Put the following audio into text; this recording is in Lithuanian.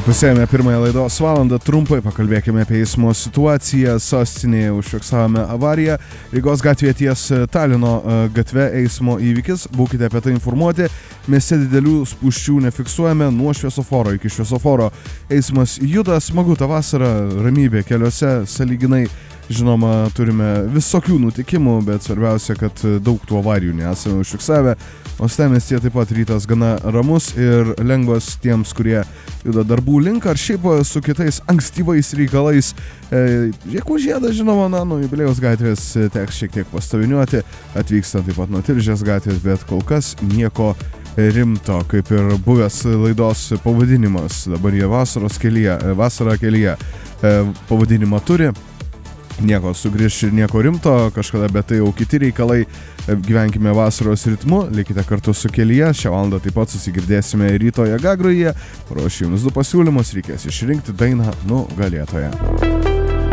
Pusėjame pirmąją laidos valandą, trumpai pakalbėkime apie eismo situaciją. Sostinėje užfiksavome avariją. Rygos gatvėje ties Talino gatve eismo įvykis. Būkite apie tai informuoti. Mieste didelių spūsčių nefiksuojame. Nuo šviesoforo iki šviesoforo eismas juda. Smagu tą vasarą, ramybė keliuose, sąlyginai. Žinoma, turime visokių nutikimų, bet svarbiausia, kad daug tų avarijų nesame užfiksavę. Uostamiestyje taip pat rytas gana ramus ir lengvas tiems, kurie juda darbų link ar šiaip su kitais ankstyvais reikalais. Žiekų žiedą, žinoma, nuo Jubiliejaus gatvės teks šiek tiek pastoviniuoti, atvykstant taip pat nuo Tilžės gatvės, bet kol kas nieko rimto, kaip ir buvęs laidos pavadinimas. Dabar jie vasara kelyje pavadinimą turi. Nieko sugrįš ir nieko rimto, kažkada, bet tai jau kiti reikalai. Gyvenkime vasaros ritmu, likite kartu su kelyje. Šią valandą taip pat susigirdėsime ryto Jėga grojuje. Paruošiu jums 2 pasiūlymus, reikės išrinkti dainą nugalėtoją.